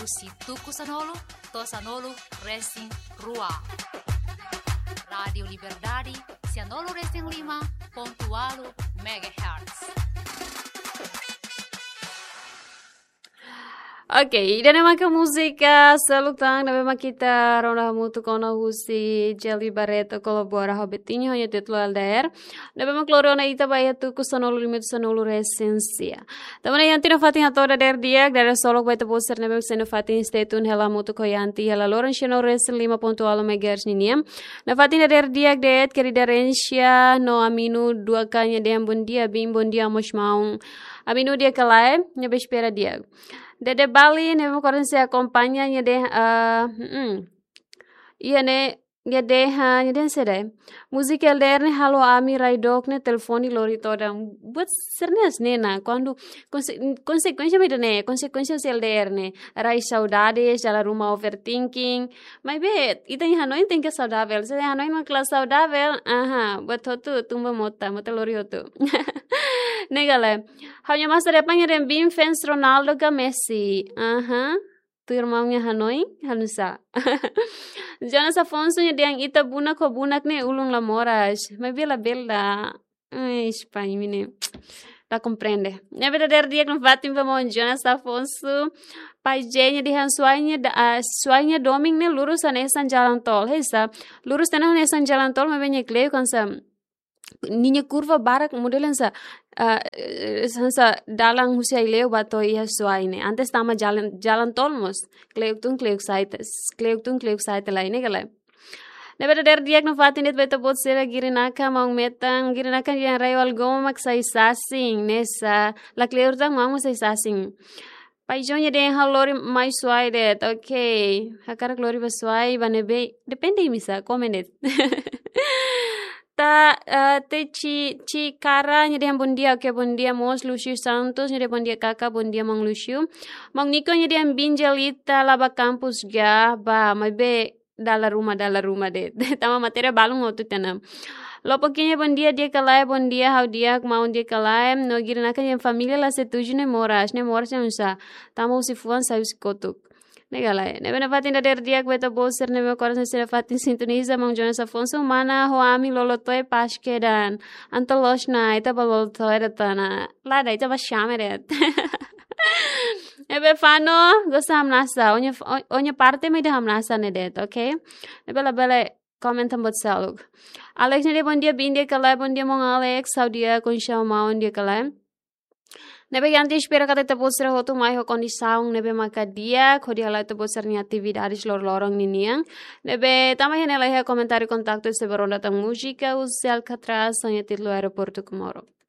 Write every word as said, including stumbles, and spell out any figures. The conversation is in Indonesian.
usi tuku sanolu, to sanolu Racing Rua. Radio Liberdade, Sanolu Racing lima pontualo megahertz. Oke, dan emang ke musika salutang na memang kita rona mutu kona husi Jelly Barreto kolabora hobetinho hanya titlo aldaer. Na memang klorona ita baya tu kusanolu limit sanolu resensia. Tamana yanti no fatin hatoda der diak dari solok baita poster na memang seno fatin stay tune hela mutu koyanti hela loren sheno resen lima pontualo megahertz niniam. Na fatin der diak det keridarencia no aminu dua kanya dem bondia bim bondia mosmaung. Aminu dia kalai nyabe espera diak. Dede Bali ne koran se acompanha nye de uh, mm, iya ne nye de ha nye de sere música elder ne halo ami raidok ne telefoni lori toda buat sernes ne na quando conse, consequência me ne consequência se elder ne rai saudades jala ruma overthinking mas be ita nya hanoi tem que saudável se hanoi uma classe saudável aha buat tu tumba mota mota lori hotu negale hanya masa depan yang bim fans Ronaldo ke Messi aha tu irmãonya Hanoi hanusa Jonas Afonso nya yang ita bunak ko bunak ne ulung la moras mas bela bela ai Espanha mine la comprende ne verdadeiro dia que vatim vamos Jonas Afonso pai jenya di han suainya da uh, suainya doming ne lurus anesan jalan tol hesa lurus tanah anesan jalan tol mabenye kleu kansa niña curva barak modelan sa uh, sa dalang husia ileu bato ia suaine antes tama jalan jalan tolmos kleuk tung kleuk saites kleuk tung kleuk saite laine gala ne verdadeiro dia no fatinet beto bot sera girinaka mang metang girinaka yang rayo algomak sai sasing nesa la kleur tang mang sai sasing Paijonnya deh halori mai suai det okay hakara glori ba suai banebe depende misa komenet ta uh, te ci ci cara nya de bondia ke bondia mos Lucio Santos nya de bondia kaka bondia mang Lucio mang Nico nya de binjelita laba campus ga ba mai be dalla rumah dalla rumah de tama materia balung otu tanam lo poquinho bondia dia kalai bondia how dia mau dia kalai no girna kan yang familia la setuju ne moras ne moras nya usa tama usi fuan sa uskotuk Negala, ne bena fatin da der dia kweta boser ne me coração se fatin sintoniza mang Jonas Afonso mana ho ami lolotoy paske dan antolos na ita balolotoy datana la da ita ba shameret Ebe fano gosta hamnasa onye onye parte me de hamnasa ne det okay ne bela bela comentam bot salug Alex ne de bon dia bin dia kalai bon dia mong Alex how dia con chama on dia kalai Nebe ganti espera kata te posre hotu mai ho condição nebe makadia khodi hala te posre ni atividades lor lorong niniang nebe tamai hene lai comentário contacto se beronda tang música o Alcatraz sonha titlo aeroporto Comoro